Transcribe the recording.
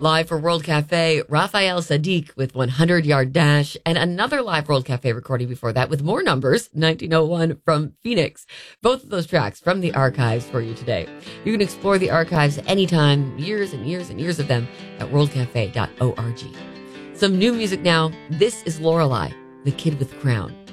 Live for World Cafe, Raphael Sadiq with 100 Yard Dash, and another live World Cafe recording before that with more numbers, 1901 from Phoenix. Both of those tracks from the archives for you today. You can explore the archives anytime, years and years and years of them, at worldcafe.org. Some new music now. This is Lorelei, the Kid with the Crown.